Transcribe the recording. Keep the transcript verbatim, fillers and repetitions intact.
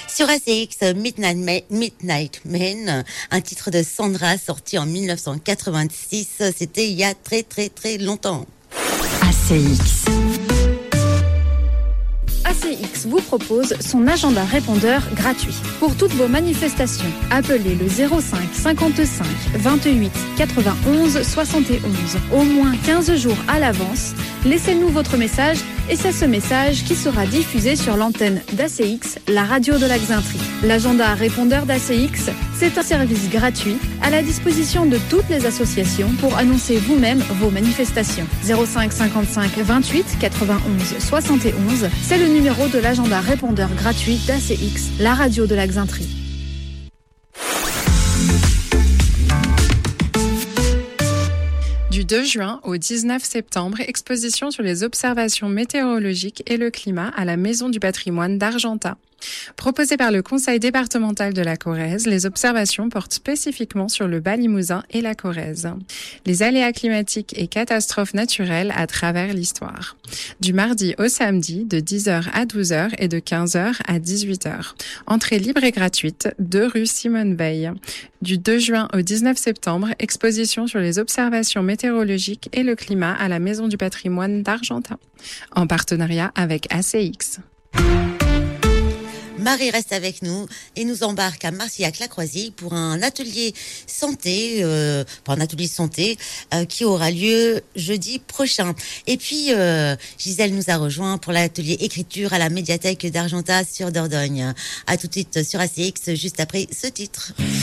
Sur A C X, Midnight Man, Midnight Man, un titre de Sandra sorti en dix-neuf cent quatre-vingt-six. C'était il y a très très très longtemps. A C X. A C X vous propose son agenda répondeur gratuit. Pour toutes vos manifestations, appelez le zéro cinq cinquante-cinq vingt-huit quatre-vingt-onze soixante et onze. Au moins quinze jours à l'avance, laissez-nous votre message et c'est ce message qui sera diffusé sur l'antenne d'A C X, la radio de la Xaintrie. L'agenda répondeur d'A C X, c'est un service gratuit à la disposition de toutes les associations pour annoncer vous-même vos manifestations. zéro cinq cinquante-cinq vingt-huit quatre-vingt-onze soixante et onze, c'est le numéro de l'agenda répondeur gratuit d'A C X, la radio de la Xaintrie. Du deux juin au dix-neuf septembre, exposition sur les observations météorologiques et le climat à la Maison du patrimoine d'Argentat. Proposée par le Conseil départemental de la Corrèze, les observations portent spécifiquement sur le Bas-Limousin et la Corrèze. Les aléas climatiques et catastrophes naturelles à travers l'histoire. Du mardi au samedi, de dix heures à douze heures et de quinze heures à dix-huit heures. Entrée libre et gratuite, deux rue Simone Veil. Du deux juin au dix-neuf septembre, exposition sur les observations météorologiques et le climat à la Maison du patrimoine d'Argentat. En partenariat avec A C X. Marie reste avec nous et nous embarque à Marcillac-la-Croisille pour un atelier santé, euh, pour un atelier santé euh, qui aura lieu jeudi prochain. Et puis euh, Gisèle nous a rejoint pour l'atelier écriture à la médiathèque d'Argentat sur Dordogne. À tout de suite sur A C X juste après ce titre.